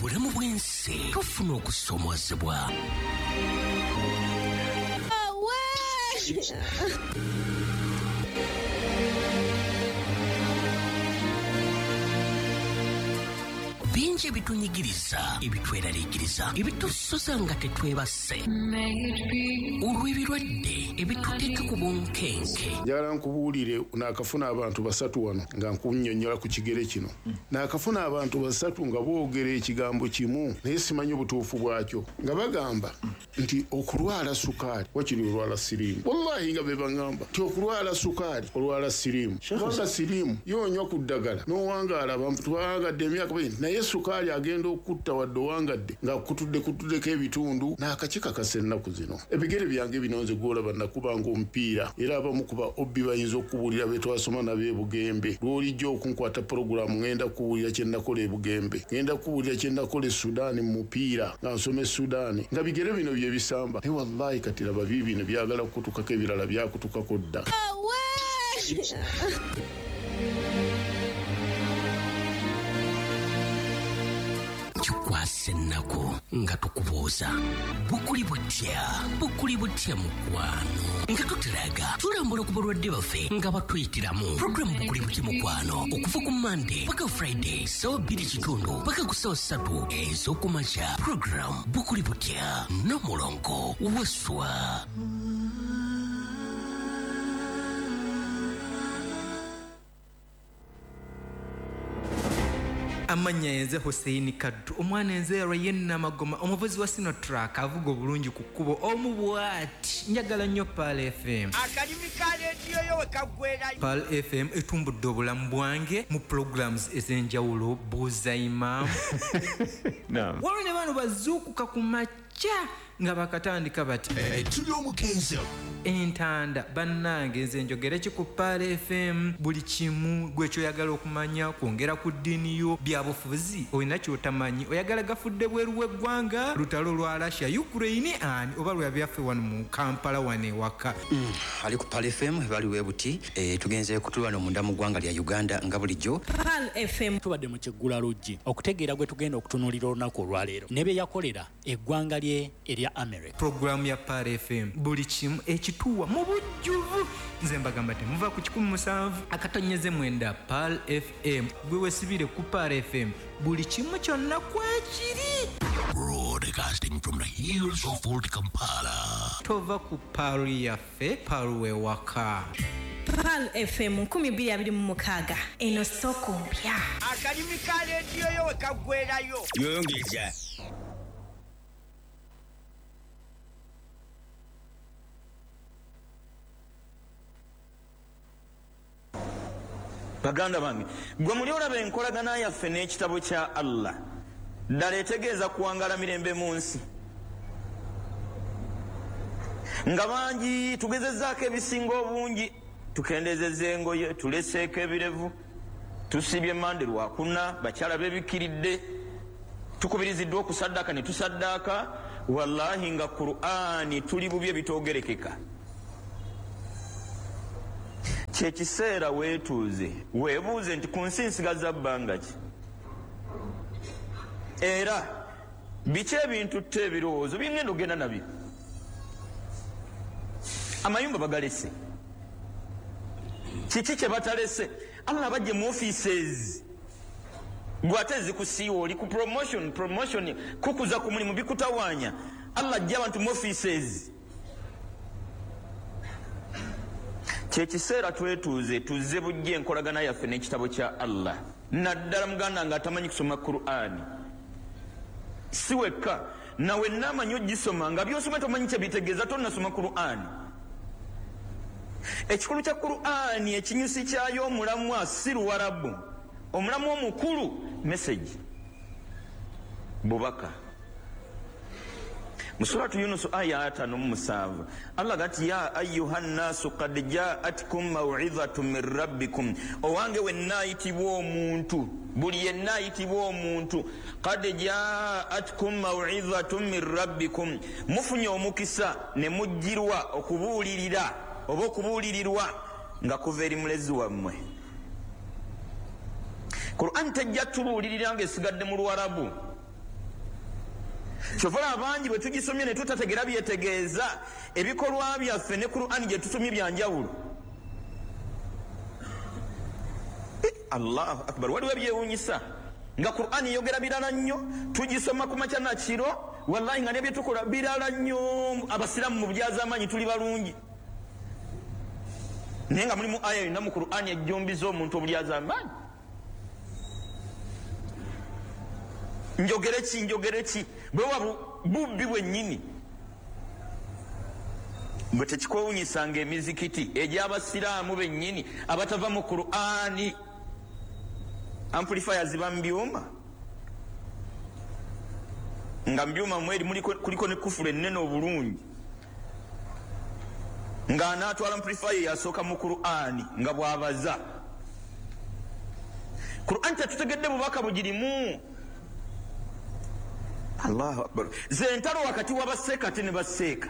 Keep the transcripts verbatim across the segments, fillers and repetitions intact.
obulamu bw'ensi tufuna okusomozebwa. Bingi ebitunyigiriza, ebitweraliikiriza, ebitusosa nga tetwebase. Olw'ebirwadde ebituteeka ku bunkenke. Njagala nkubuulire naakafuna abantu basatu wano nga nkunnyonnyola ku kigere kino. Naakafuna abantu basatu nga boogera ekigambo kimu naye simanyi obutuufu bwakyo nga bagamba nti okulwala sukaali wakiri olwala siriimu. Wallahi nga be baŋŋamba nti okulwala sukaali olwala siriimu. Kubanga siriimu yoonywa ku ddagala n'owangaala abantu twawangadde emyaka bingi naye sukaali agenda okutta wadde owangadde nga kutudde kutuddeko ebitundu n'akakika kasa ennaku zino. Ebigere byange bino nze gwolaba nakubanga omupiira era abamu kuba obbi bayinza okubuulira be twasoma nabo e Bugembe. Lw'olijja okunkwata puroguramu ngenda kubuulira kye nakola e Bugembe, ngenda kubuulira kye nakola e Sudaani mu mupiira nga nsoma e Sudaani nga bigere bino bye bisamba. Naye wallahi kati laba biibino byagala kukutukako ebirala byakutukako dda. Kikwasa ennaku nga tukubuuza bukuli butya bukuli butya mukwano nga tutulaga tulambula ku balwadde baffe nga batuyitiramu programu bukuli butya mukwano okuva ku Monday paka Friday sawa bbiri kitundu paka ku sawa ssatu ez'okumakya. Programu bukuli butya n'omulongo waswa. Amanya yenze Hussein Kaddu omwana enze Rayena Magoma omuvuzi wa Sino Track avuga obulungi ku kkubo omubwati. Njagala nnyo Pal F M. Akalimi ka radio yo wekagwera. Pal F M etumbudde obulamu bwange mu programs ez'enjawulo buuza imam. Naam. Waliwo ne bano bazuukuka ku makya nga bakatandika bati tuli omukenzo entanda bannange nze njogera ki ku Pal F M buli kimu gwe kyoyagala okumanya kwongera ku ddiini yo byabufuzi olina kyotamanyi oyagala gafudde bweru w'eggwanga lutalo lwa Russia Ukraine ani oba lwa byaffe wano mu Kampala wane ewaka. Mm, ali ku Pal F M bali webuti e, tugenze kutulwana munda mu ggwanga lya Uganda nga bulijjo. Pal F M tubadde mu Kiggula Luggi okutegeera gwe tugenda okutunuulira olunaku olwaleero ne bye yakolera eggwanga lye erya America. Programu ya Pal F M buli kimu ekituwa mu bujjuvu nze mbagamba temuva ku kikumi musanvu akatonyeze mwenda Pal F M gwe wesibire ku Pal F M buli kimu kyonna kwekiri. Broadcasting from the hills of Old Kampala. Tova ku Pal yaffe Pal wewaka. Pal F M nkumi bbiri abiri mu mukaaga eno soko mpya. Akalimi ka radio yo wekagwerayo. Yongeza. Baganda bange gwe muli olaba enkolagana yaffe n'ekitabo kya Allah ddala etegeeza kuwangala mirembe mu nsi nga bangi tugezezzaako ebisinga obungi tukendezeza engoye tuleseeko ebirevu tusibye mande lwakuna bakyala bebikiridde tukubiriziddwa okusaddaaka ne tusaddaaka wallahi nga Qur'ani tuli bubi ebitoogerekeka. Kyekiseera weetuuze weebuuze nti ku nsi nsigaza bbanga ki era biki ebintu tte ebirowoozo byengenda ogenda nabyo. Amayumba bagalese kiki kye batalese? Allah bajje mu offices gwe ate zikusiiwa oli ku promotion promotion kukuza ku mulimu bikutawaanya. Allah ajja abantu mu offices. Kyekiseera twetuuze tuzze bujje enkolagana yaffe n'ekitabo kya Allah naddala muganda nga atamanyi kusoma Qur'ani si wekka nawe naamanyi ogisoma nga byosoma tomanyi kye bitegeeza tonnasoma Qur'ani. Ekikulu kya Qur'ani ekinyusi kyayo omulamwa si Luwarabu, omulamwa omukulu message bubaka. Musuratu Yunus aya atano mu musanvu Allah gati ya ayyuhan nasu qad ja'atkum maw'izatun min rabbikum owange wennaayitibwa omuntu buli yennaayitibwa omuntu qad ja'atkum maw'izatun min rabbikum mufunye omukisa ne mujjirwa okubuulirira oba okubuulirirwa nga kuva eri mulezi wammwe. Qur'an tajja tubuulirira nga esigadde mu Luwarabu Kyova abangi bwe tugisomye ne tutategera byetegeeza ebikolwa byaffe ne Qur'an gye tusomye byanjawulo. Allahu akbar. Waliwo ebyewuunyisa nga Qur'an yogera birala nnyo tugisoma ku makya na kiro wallahi nga nebye tukola birala nnyo. Abasiraamu mu byaza amaanyi tuli balungi naye nga mulimu aya yonna mu Qur'an ejjumbiza omuntu obulyaza amaanyi. Njogere ki njogere ki bwe wabu bubbi bwennyini bwe tekikwewuunyisanga emizikiti egy'abasiraamu bennyini abatava mu Qur'ani amplifiers bambyuma nga mbyuma mweri kuliko ne kufulu ennene obulungi nga anaatwala amplifier yasooka mu Qur'ani nga bw'abaza. Qur'ani tetutegedde bubaka bugirimu. Allahu akbar. Zentalo wakati wabaseeka te ne baseeka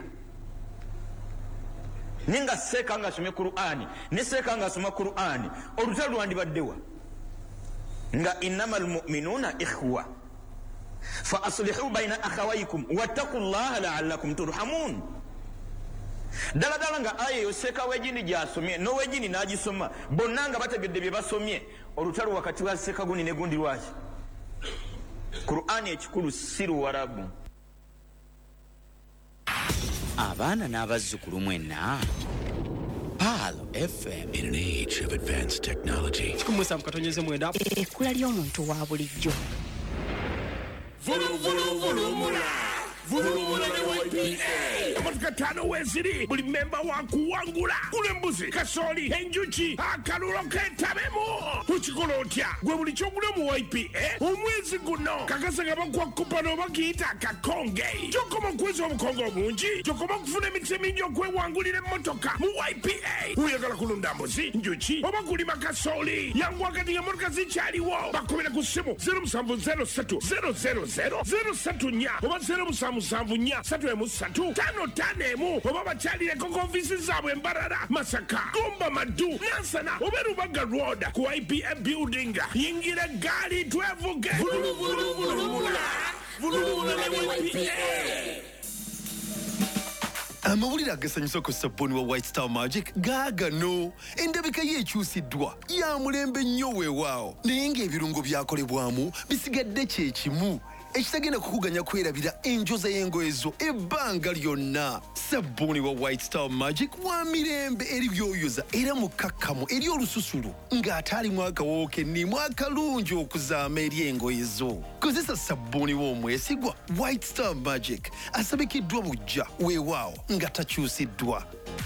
ninga seeka nga asomye Qur'ani ne seeka nga asoma Qur'ani olutalo lwandibaddewa nga innamal mu'minuna ikhwa fa aslihu bayna akhawaykum wattaqullaha la'allakum turhamun. Dala dala nga aya yoseeka wejini gyasomye n'owejini n'agisoma bonna nga bategedde bye basomye olutalo wakati wa seeka gundi ne gundi lwaki. Qur'ani ekikulu si Luwarabu. Abaana n'abazzukulu mwenna Palo F M. In an age of advanced technology. Kikumusa mukatonyeze mwenda. Ekkula ly'omuntu wa bulijjo. Vulu vulu vulu mula. Vulu mula ne Y P A. Amatuka tano weziri buli memba wakuwangula kule mbuzi kasoli enjuki akalulo ketabemo ukikola otya gwe buli kyogula mu Y P A omwezi guno kakasa nga bakuwa kupano bakiyita akakonge kyokoma kwezi obukonge obungi kyokoma kufuna emikisa emingi okwewangulira emmotoka mu Y P A. Oyagala kulunda mbuzi njuki oba kulima kasoli yangu wakati nga motoka zikyaliwo bakubira ku ssimu zero seven zero three zero zero zero zero three nnya oba zero seven seven nnya three emu three tano tano emu oba bakyalireko konfisi zaabwe Mbarara Masaka Gomba Madu Nansana oba Rubaga Road ku I P A building yingira gaali twevuge Vulu vulu vulu mula. Vulu vulu ne Y P A. Amawulire agasanyusa ku sabbuuni wa White Star Magic gaagano endabika ye ekyusiddwa ya mulembe nnyo weewaawo naye ng'ebirungo byakolebwamu bisigadde kye kimu ekitagenda kukuganya kwerabira enjoza y'engoye zo ebbanga lyonna. Sabbuuni wa White Star Magic wa mirembe eri byoyoza era mukakkamu eri olususulu ng'ate alimu akawoowo kennimu akalungi okuzaama eri engoye zo. Kozesa sabbuuni w'omwesigwa White Star Magic asabikiddwa bujja weewaawo nga takyusiddwa.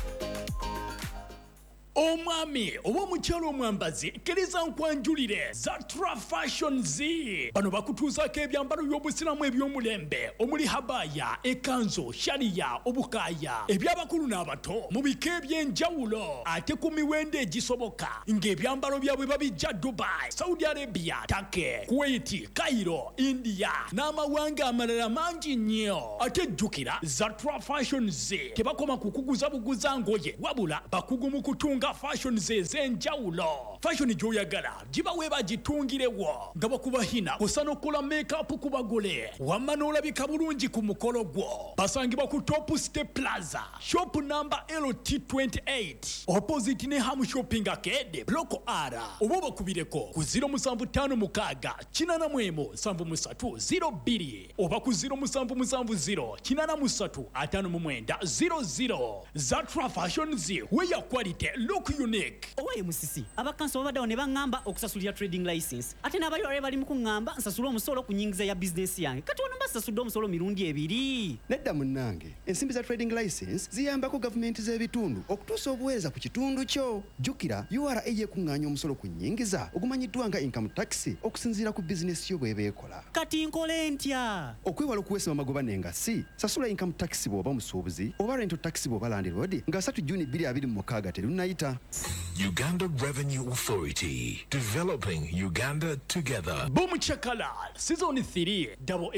Omwami oba omukyalo omwambazi kkiriza nkwanjulire Zatra Fashion Z bano bakutuuzaako ebyambalo by'obusiramu eby'omulembe omuli habaya ekanzo shariya obukaaya eby'abakulu n'abato mu bika eby'enjawulo ate ku miwendo egisoboka ng'ebyambalo byabwe babijja Dubai, Saudi Arabia, Turkey, Kuwait, Cairo, India n'amawanga amalala mangi nnyo. Ate jjukira Zatra Fashion Z tebakoma kukuguza buguza ngoye wabula bakugu mu kutunga fashion ze z'enjawulo. Fashion gy'oyagala giba weeba gitungirewo nga bakubahina kusana okukola make-up ku bagole wamma n'olabika bulungi ku mukolo gwo. Basangibwa ku Top Step Plaza shop number L T twenty-eight opposite ne Ham Shopping Arcade Block R oba bakubireko ku zero seven five six kinana mwemu seven three zero two oba ku zero seven seven zero kinana three atano mwenda zero zero. Zatra Fashion Z weya quality look unique. Owaye musisi abakanso babadde ne bangamba okusasulira trading license ate n'abalyo bali mu kungamba nsasula omusolo ku nyingiza ya business yange kati ono mbasasudde omusolo mirundi ebiri. Nedda munnange ensimbi za trading license ziyambako gavumenti z'ebitundu okutuusa obuweereza ku kitundu kyo. Jjukira U R A yeekuŋŋaanya omusolo ku nyingiza ogumanyiddwa nga income tax okusinziira ku bizinesi yo bw'eba ekola. Kati nkole ntya? Okwewala okuweesa amagoba n'engassi sasula income tax bw'oba musuubuzi oba rental tax bw'oba landlord nga three June twenty twenty-six terunnayita. Uganda Revenue Authority, developing Uganda together. Boom Chakalal, Season three, Double Energy,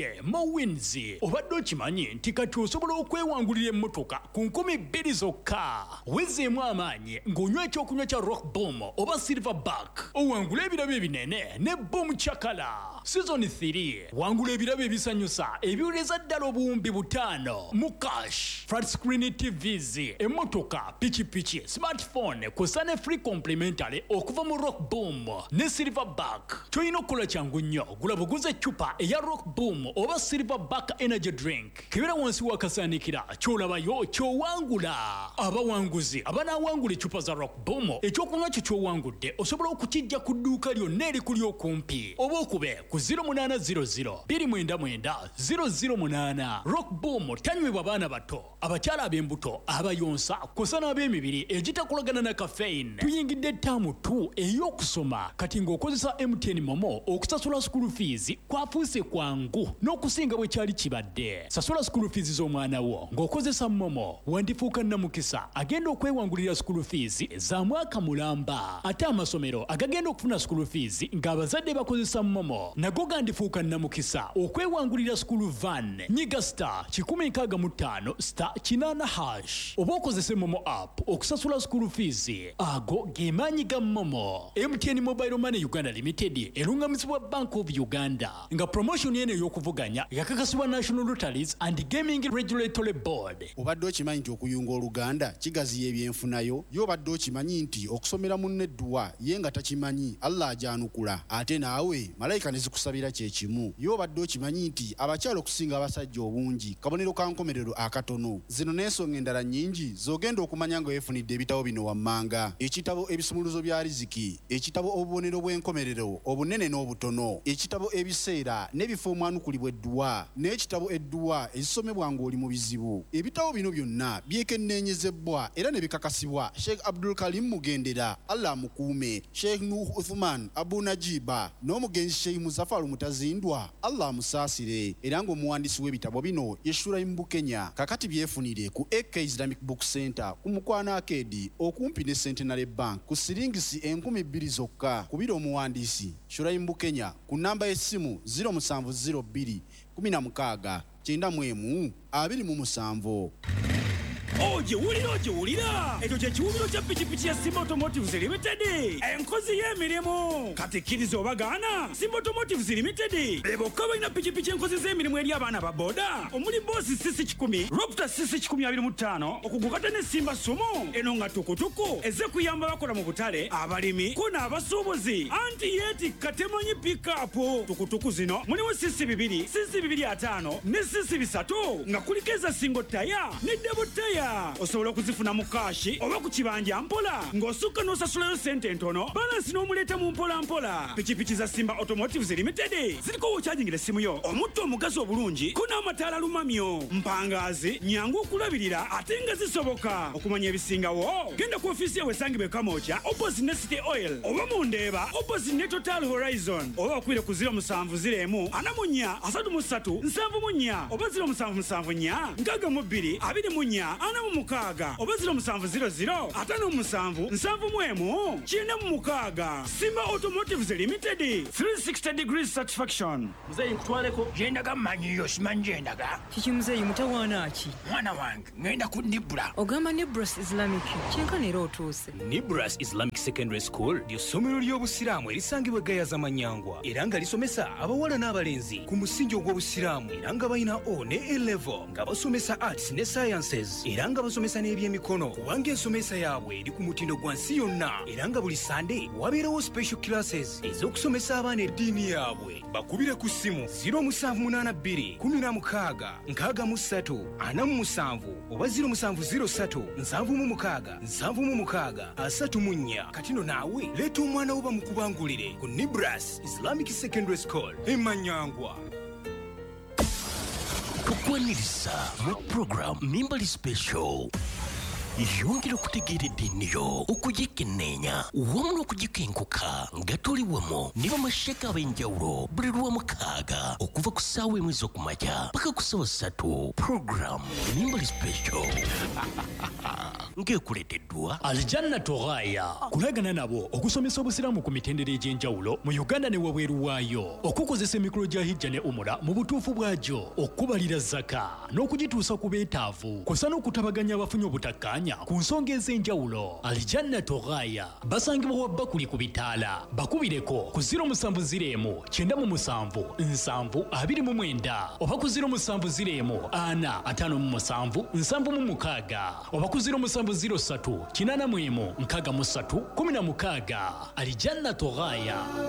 ye Mowins. Obadde okimanyi nti kati osobola okwewangulira emmotoka ku nkumi bbiri zokka. Wezeemu amaanyi ng'onywa ekyokunywa kya Rock Boom oba Silverback. Owangula ebirabo ebinene ne Boom Chakala. Season three wangula ebirabo ebisanyusa ebiwuleza ddala obuwumbi butaano mu cash. Flat screen T Vs, emmotoka, pikipiki, smartphone kw'ossa ne free complimentary okuva mu Rock Boom ne Silverback. Ky'olina okukola kyangu nnyo gula buguze eccupa eya Rock Boom oba Silverback energy drink. Kebera wansi wakasaanikira ky'olabayo ky'owangula. Abawanguzi abanaawangula eccupa za Rock Boom ekyokunywa kyo ky'owangudde osobola okukijja ku dduuka lyonna erikuli okumpi oba okube ku zero munana zero zero two nine nine zero zero munana. Rock Boom tanywebwa baana bato, abakyala ab'embuto, abayonsa kw'ossa n'ab'emibiri egitakolagana na caffeine. Tuyingidde ttaamu tu ey'okusoma kati ng'okozesa M T N Momo okusasula school fees kwafuuse kwangu n'okusinga bwe kyali kibadde. Sasula school fees z'omwana wo ng'okozesa Momo, wandifuuka nnamukisa agenda okwewangulira school fees za mwaka mulamba. Ate amasomero agagenda okufuna school fees ng'abazadde bakozesa Momo nago gandifuuka nnamukisa okwewangulira school van. Nyiga star kikumi nkaaga mu ttaano star kinaana hash oba okozese Momo app okusasula school fees. Ago ge maanyi ga Momo. M T N Mobile Money Uganda Limited erungamizibwa Bank of Uganda nga promotion yene ey'okuvuganya yakakasibwa National Lotteries and Gaming Regulatory Board. Obadde okimanyi nti okuyunga Oluganda kigaziya ebyenfunayo? Yo obadde okimanyi nti okusomera munne eddwa ye nga takimanyi Allah ajanukula ate naawe malayika ne zikusabira kye kimu? Yo obadde okimanyi nti abakyala okusinga abasajja obungi kabonero ka nkomerero akatono? Zino n'ensonga endala nnyingi z'ogenda okumanya nga weefunidde ebitabo bino wammanga: ekitabo ebisumuluzo bya riziki, ekitabo obubonero bw'enkomerero obunene n'obutono, ekitabo ebiseera n'ebifo omwanukulibwa edduwa, n'ekitabo edduwa ezisomebwa ng'oli mu bizibu. Ebitabo bino byonna byekenneenyezebbwa era ne bikakasibwa Sheikh Abdul Karim Mugendera, Allah mukuume, Sheikh Nuh Uthman Abu Najiba n'omugenzi Sheikh Muzafaru Mutazindwa, Allah musaasire, era ng'omuwandiisi w'ebitabo bino ye Shuraim Bukenya. Kakati byefunire ku A K Islamic Book Center ku Mukwana Arcade okumpi ne Centenary Bank ku siringisi enkumi bbiri zokka. Kubira omuwandiisi Shuraim Bukenya ku namba y'essimu zero seven zero two one six nine mu abiri mu musanvu. Oje wulira oje wulira ekyo kye kiwumiro kya pikipiki ya Simba Automotives Limited, enkozi y'emirimu kati kkiriza obagaana. Simba Automotives Limited bebokka balina pikipiki enkozi z'emirimu eri abaana ba boda omuli boosi sisi kikumi, Ropta sisi kikumi abiri mu ttaano okugukata ne Simba Sumo. Eno nga tukutuku ezze kuyamba bakola mu butale, abalimi ko n'abasuubuzi. Anti yeetikka temanyi pick-up. Tukutuku zino mulimu sisi bibiri, sisi bibiri ataano ne sisi bisatu nga kuliko eza single taya ne double taya. Osobola okuzifuna mu kashi oba ku kibanja mpola ng'osukka n'osasulayo sente entono, balansi n'omuleeta mu mpola mpola. Pikipiki za Simba Automotives Limited ziriko wokyajingira essimu yo, omutto omugazi obulungi ko n'amataala lumamyo, mpangaazi nyangu okulabirira ate nga zisoboka. Okumanya ebisingawo genda ku ofiisi yawe esangibwa Kamooja opposite ne City Oil oba mu Ndeeba opposite ne Total Horizon, oba okwire ku zero seven zero one four nnya three three seven nnya oba zero seven seven nnya nkaaga mu bbiri abiri mu nnya ana mu mukaaga oba zero seven zero zero atano mu musanvu nsanvu mu emu kina mu mukaaga. Simba Automotives Limited three sixty degrees satisfaction. Muzeyi nkutwaleko yendaga manyiyo simanyi yendaga kiki muzeyi mutawaana ki? Mwana wange ngenda ku Nibra. Ogamba Nibras Islamic kyenkana era otuuse? Nibras Islamic Secondary School ly'essomero ly'obusiraamu erisangibwa Gayaza Manyangwa era nga lisomesa abawala n'abalenzi ku musingi ogw'obusiraamu era nga balina O ne A level nga basomesa arts ne sciences era nga basomesa n'ebyemikono kubanga ensomesa yaabwe eri ku mutindo gwa nsi yonna era nga buli Sunday wabeerawo special classes ez'okusomesa abaana eddiini yaabwe. Bakubire ku ssimu zero seven eight two one six six three ana mu musanvu oba zero seven zero three nsanvu mu mukaaga nsanvu mu mukaaga asatu mu nnya. Katino naawe leeta omwana wo bamukubangulire ku Nibras Islamic Secondary School e Manyangwa. Tukwaniriza mu program Mimbali Special yongera okutegeera eddiini yo okugikenneenya wamu n'okugikenkuka nga toli wamu ne bamasheka ab'enjawulo buli lw'omukaaga okuva ku ssaawa emu ez'okumakya paka ku ssaawa ssatu. Program Mimbali Special ng'ekuleeteddwa aljanna toghaya kulagana nabo okusomesa obusiraamu ku mitendera egy'enjawulo mu uganda ne wabweru waayo okukozesa emikolo gya hijja ne umura mu butuufu bwagyo okubalira zaka n'okugituusa ku beetaavu kusa n'okutabaganya abafunye obutakkaanya ku nsonga ez'enjawulo aljanna toghaya basangibwa wa bakuli ku bitaala bakubireko ku ziro musanvu ziro emu kyenda mu musanvu nsanvu abiri mu mwenda oba ku ziro musanvu ziro emu ana ataano mu musanvu nsanvu mu mukaaga oba ku ziro musanvu ziro ssatu kinaana mu emu nkaaga mu ssatu kumi na mukaaga aljanna toghaya